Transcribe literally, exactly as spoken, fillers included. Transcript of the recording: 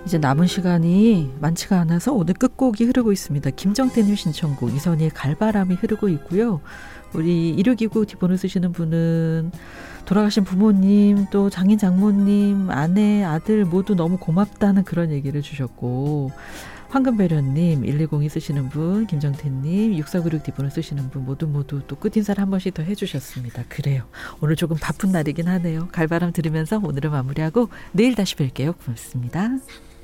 이제 남은 시간이 많지가 않아서 오늘 끝곡이 흐르고 있습니다. 김정태님 신청곡 이선희의 갈바람이 흐르고 있고요. 우리 의료기구 뒷번호 쓰시는 분은 돌아가신 부모님, 또 장인 장모님, 아내, 아들 모두 너무 고맙다는 그런 얘기를 주셨고, 황금배련님, 일일공이 쓰시는 분, 김정태님, 육사구육 뒷번호 쓰시는 분 모두 모두 또 끝인사를 한 번씩 더 해주셨습니다. 그래요. 오늘 조금 바쁜 날이긴 하네요. 갈바람 들으면서 오늘은 마무리하고 내일 다시 뵐게요. 고맙습니다.